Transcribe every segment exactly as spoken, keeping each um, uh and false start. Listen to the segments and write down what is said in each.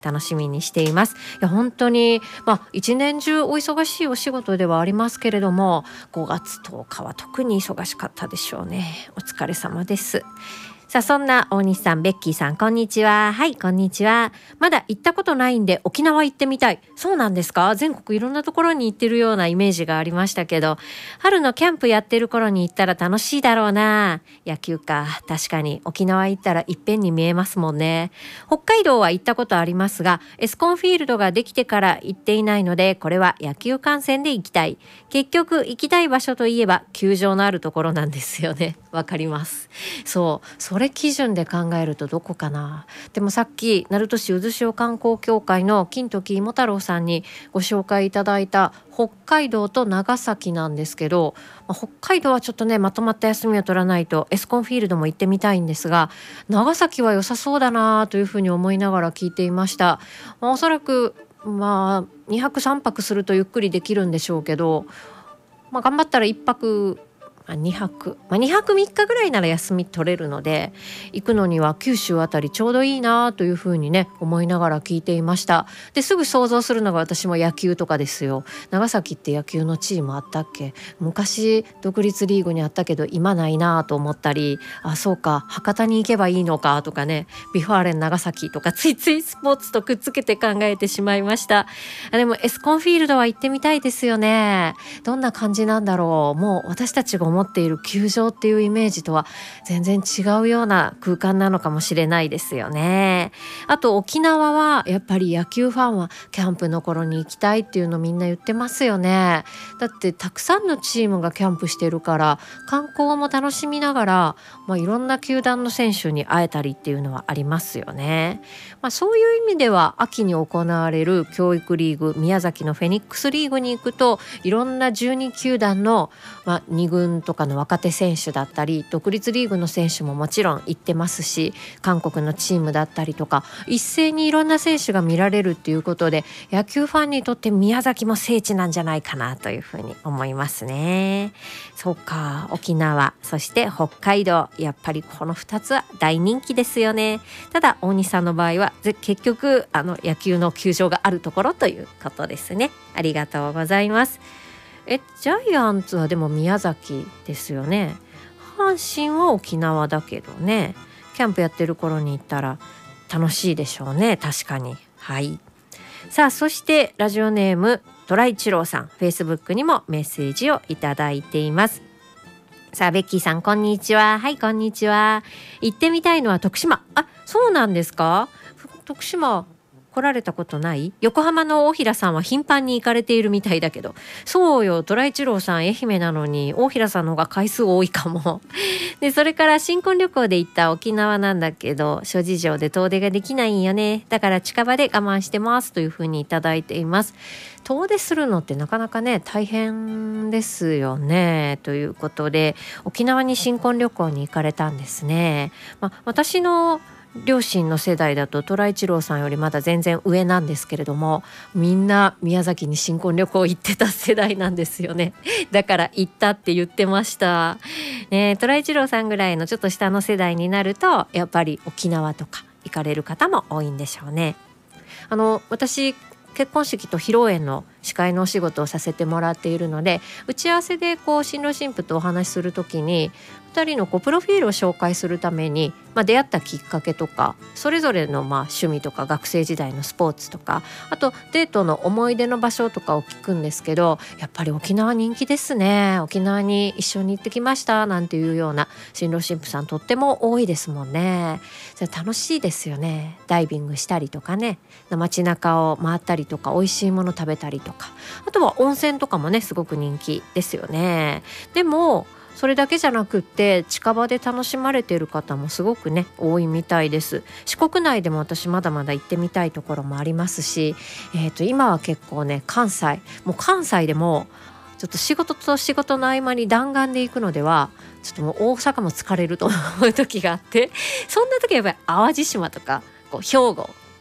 楽しみにしています。いや本当に、まあ、一年中お忙しいお仕事ではありますけれども、ごがつとおかは特に忙しかったでしょうね。お疲れ様です。さあそんな大西さん、ベッキーさん、こんにちは。はい、こんにちは。まだ行ったことないんで沖縄行ってみたい。そうなんですか？全国いろんなところに行ってるようなイメージがありましたけど、春のキャンプやってる頃に行ったら楽しいだろうな。野球か。確かに沖縄行ったらいっぺんに見えますもんね。北海道は行ったことありますが、エスコンフィールドができてから行っていないので、これは野球観戦で行きたい。結局行きたい場所といえば球場のあるところなんですよね。わかります。そう、それ基準で考えるとどこかな。でもさっき鳴門市渦潮観光協会の金時芋太郎さんにご紹介いただいた北海道と長崎なんですけど、まあ、北海道はちょっとねまとまった休みを取らないとエスコンフィールドも行ってみたいんですが、長崎は良さそうだなというふうに思いながら聞いていました。まあ、おそらくまあにはくさんぱくするとゆっくりできるんでしょうけど、まあ、頑張ったらいっぱくにはく、まあ、にはくみっかぐらいなら休み取れるので、行くのには九州あたりちょうどいいなというふうにね思いながら聞いていました。ですぐ想像するのが私も野球とかですよ。長崎って野球のチームあったっけ？昔独立リーグにあったけど今ないなと思ったり、あそうか博多に行けばいいのかとかね、ビファーレン長崎とかついついスポーツとくっつけて考えてしまいました。あでもエスコンフィールドは行ってみたいですよね。どんな感じなんだろう。もう私たちが思っている球場っていうイメージとは全然違うような空間なのかもしれないですよね。あと沖縄はやっぱり野球ファンはキャンプの頃に行きたいっていうのみんな言ってますよね。だってたくさんのチームがキャンプしてるから観光も楽しみながら、まあ、いろんな球団の選手に会えたりっていうのはありますよね。まあ、そういう意味では秋に行われる教育リーグ宮崎のフェニックスリーグに行くといろんなじゅうにきゅうだんの、まあ、に軍とかの若手選手だったり独立リーグの選手ももちろん行ってますし、韓国のチームだったりとか一斉にいろんな選手が見られるっていうことで野球ファンにとって宮崎も聖地なんじゃないかなというふうに思いますね。そうか、沖縄そして北海道、やっぱりこのふたつは大人気ですよね。ただ大西さんの場合は結局あの野球の球場があるところということですね。ありがとうございます。えジャイアンツはでも宮崎ですよね。阪神は沖縄だけどね、キャンプやってる頃に行ったら楽しいでしょうね。確かに。はい。さあそしてラジオネームトライチローさん、フェイスブックにもメッセージをいただいています。さあベッキーさんこんにちは。はい、こんにちは。行ってみたいのは徳島。あ、そうなんですか？徳島来られたことない？横浜の大平さんは頻繁に行かれているみたいだけど。そうよ、トライチローさん愛媛なのに大平さんの方が回数多いかも。でそれから新婚旅行で行った沖縄なんだけど諸事情で遠出ができないんよね。だから近場で我慢してますというふうにいただいています。遠出するのってなかなかね大変ですよね。ということで沖縄に新婚旅行に行かれたんですね。まあ、私の両親の世代だとトライチローさんよりまだ全然上なんですけれども、みんな宮崎に新婚旅行行ってた世代なんですよね。だから行ったって言ってました、ね、トライチローさんぐらいのちょっと下の世代になるとやっぱり沖縄とか行かれる方も多いんでしょうね。あの私結婚式と披露宴の司会のお仕事をさせてもらっているので、打ち合わせでこう新郎新婦とお話しするときにふたりのこうプロフィールを紹介するために、まあ、出会ったきっかけとかそれぞれのまあ趣味とか学生時代のスポーツとか、あとデートの思い出の場所とかを聞くんですけど、やっぱり沖縄人気ですね。沖縄に一緒に行ってきましたなんていうような新郎新婦さんとっても多いですもんね。それ楽しいですよね。ダイビングしたりとかね、街中を回ったりとか美味しいもの食べたりとか、あとは温泉とかもねすごく人気ですよね。でもそれだけじゃなくって近場で楽しまれている方もすごくね多いみたいです。四国内でも私まだまだ行ってみたいところもありますし、えーと今は結構ね関西もう関西でもちょっと仕事と仕事の合間に弾丸で行くのではちょっともう大阪も疲れると思う時があって、そんな時はやっぱり淡路島とかこう兵庫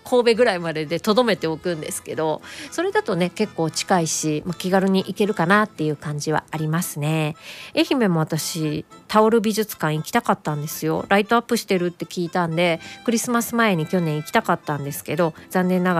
神戸ぐらいまででとどめておくんですけど、それだとね結構近いし、まあ、気軽に行けるかなっていう感じはありますね。愛媛も私タオル美術館行きたかったんですよ。ライトアップしてるって聞いたんでクリスマス前に去年行きたかったんですけど、残念ながら